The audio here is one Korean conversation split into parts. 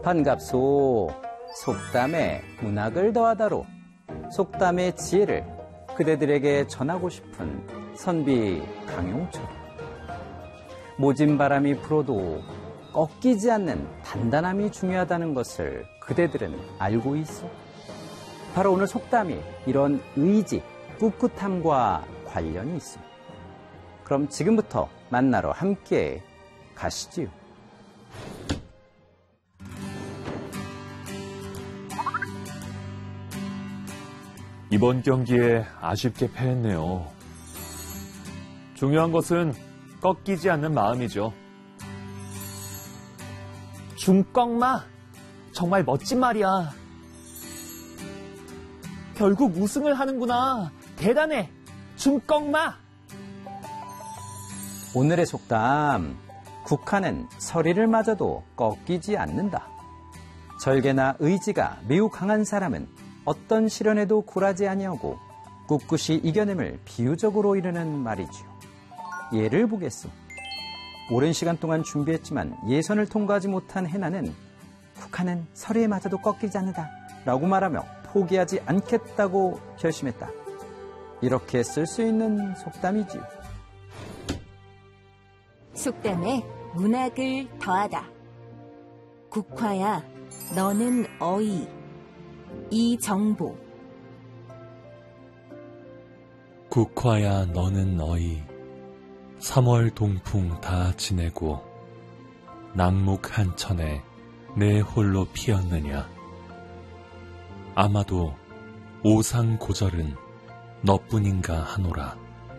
반갑소. 속담에 문학을 더하다로 속담의 지혜를 그대들에게 전하고 싶은 선비 강용철. 모진 바람이 불어도 꺾이지 않는 단단함이 중요하다는 것을 그대들은 알고 있어? 바로 오늘 속담이 이런 의지, 꿋꿋함과 관련이 있습니다. 그럼 지금부터 만나러 함께 가시지요. 이번 경기에 아쉽게 패했네요. 중요한 것은 꺾이지 않는 마음이죠. 중꺾마, 정말 멋진 말이야. 결국 우승을 하는구나. 대단해. 중꺾마. 오늘의 속담, 국화는 서리를 맞아도 꺾이지 않는다. 절개나 의지가 매우 강한 사람은 어떤 시련에도 굴하지 아니하고 꿋꿋이 이겨냄을 비유적으로 이르는 말이지요. 예를 보겠소. 오랜 시간 동안 준비했지만 예선을 통과하지 못한 해나는 국화는 서리에 맞아도 꺾이지 않는다 라고 말하며 포기하지 않겠다고 결심했다. 이렇게 쓸 수 있는 속담이지요. 속담에 문학을 더하다. 국화야, 너는 어이. 이정보. 국화야 너는 어이. 3월 동풍 다 지내고 낙목 한천에 내 홀로 피었느냐. 아마도 오상고절은 너뿐인가 하노라.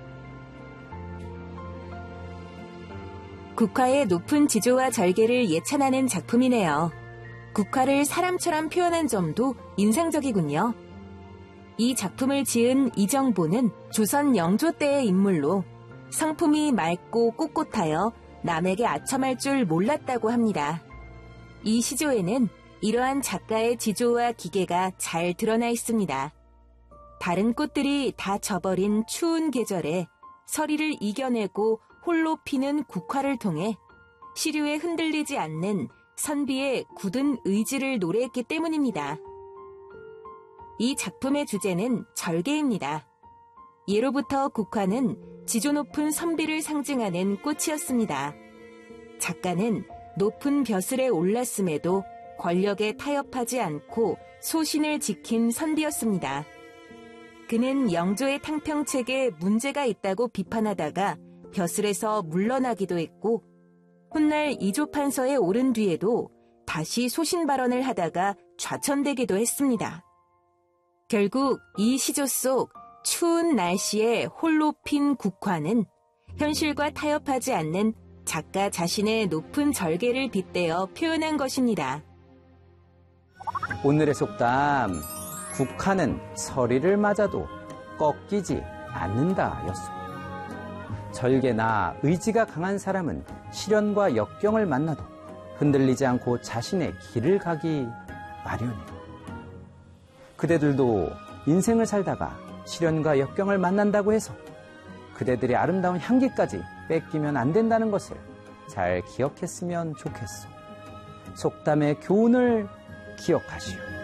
국화의 높은 지조와 절개를 예찬하는 작품이네요. 국화를 사람처럼 표현한 점도 인상적이군요. 이 작품을 지은 이정보는 조선 영조 때의 인물로 성품이 맑고 꼿꼿하여 남에게 아첨할 줄 몰랐다고 합니다. 이 시조에는 이러한 작가의 지조와 기계가 잘 드러나 있습니다. 다른 꽃들이 다 져버린 추운 계절에 서리를 이겨내고 홀로 피는 국화를 통해 시류에 흔들리지 않는 선비의 굳은 의지를 노래했기 때문입니다. 이 작품의 주제는 절개입니다. 예로부터 국화는 지조 높은 선비를 상징하는 꽃이었습니다. 작가는 높은 벼슬에 올랐음에도 권력에 타협하지 않고 소신을 지킨 선비였습니다. 그는 영조의 탕평책에 문제가 있다고 비판하다가 벼슬에서 물러나기도 했고 훗날 이조판서에 오른 뒤에도 다시 소신 발언을 하다가 좌천되기도 했습니다. 결국 이 시조 속 추운 날씨에 홀로 핀 국화는 현실과 타협하지 않는 작가 자신의 높은 절개를 빗대어 표현한 것입니다. 오늘의 속담, 국화는 서리를 맞아도 꺾이지 않는다 였소. 절개나 의지가 강한 사람은 시련과 역경을 만나도 흔들리지 않고 자신의 길을 가기 마련이에요. 그대들도 인생을 살다가 시련과 역경을 만난다고 해서 그대들의 아름다운 향기까지 뺏기면 안 된다는 것을 잘 기억했으면 좋겠소. 속담의 교훈을 기억하시오.